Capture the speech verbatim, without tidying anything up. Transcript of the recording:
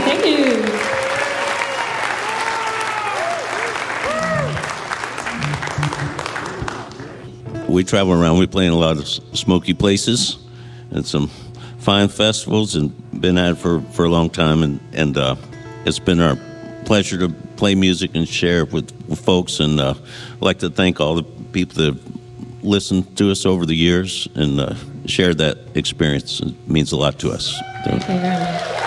Thank you. We travel around. We play in a lot of smoky places and some fine festivals, and been at it for, for a long time. And, and uh, it's been our pleasure to play music and share with, with folks. And uh, I'd like to thank all the people that have listened to us over the years and uh, shared that experience. It means a lot to us. Thank you very much.